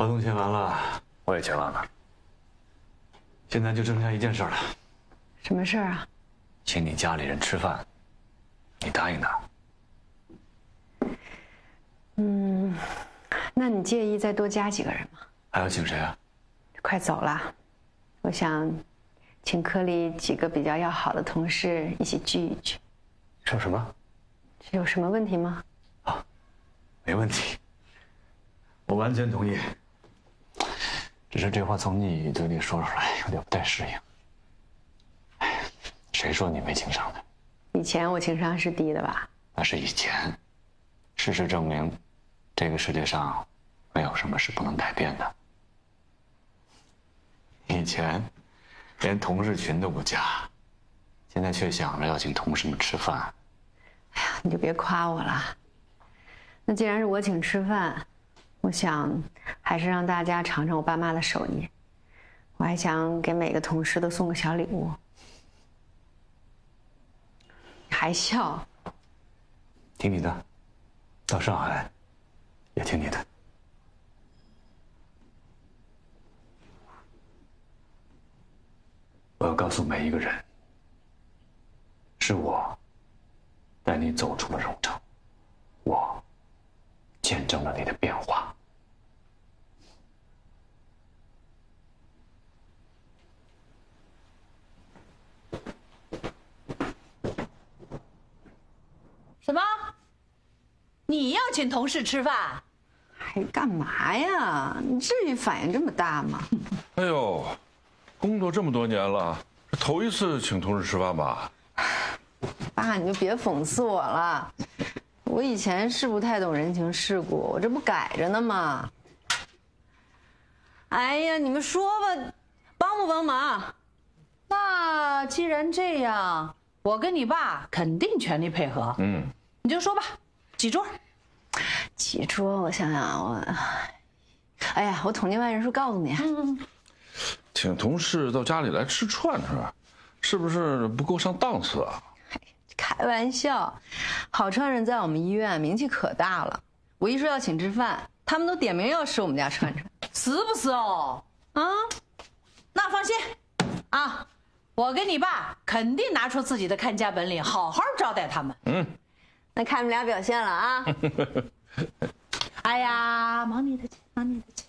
合同签完了， 我也签完了。 现在就剩下一件事了。 什么事儿啊？ 请你家里人吃饭，你答应的？ 那你介意再多加几个人吗？ 还要请谁啊？ 快走了，我想请科里几个比较要好的同事一起聚一聚。 说什么？ 有什么问题吗？ 啊，没问题，我完全同意。 只是这话从你嘴里说出来有点不太适应。哎，谁说你没情商的？ 以前我情商是低的吧？ 那是以前。事实证明，这个世界上没有什么是不能改变的。以前连同事群都不加，现在却想着要请同事们吃饭。 哎呀，你就别夸我了。那既然是我请吃饭，我想还是让大家尝尝我爸妈的手艺。我还想给每个同事都送个小礼物。你还笑？ 听你的，到上海也听你的。我要告诉每一个人，是我带你走出了荣城，我见证了你的变化。 什么？你要请同事吃饭？ 还干嘛呀？你至于反应这么大吗？ 哎呦，工作这么多年了，这头一次请同事吃饭吧？ 爸，你就别讽刺我了。我以前是不太懂人情世故，我这不改着呢吗？哎呀，你们说吧，帮不帮忙？ 那既然这样，我跟你爸肯定全力配合。你就说吧，几桌？ 几桌？我想想，哎呀，我统计完人数告诉你。 请同事到家里来吃串串，是不是不够上档次啊？ 开玩笑，郝川人在我们医院名气可大了。我一说要请吃饭，他们都点名要吃我们家串串， 死不死哦？啊，那放心，啊，我跟你爸肯定拿出自己的看家本领，好好招待他们。 那看你们俩表现了啊。 哎呀，忙你的去，忙你的去。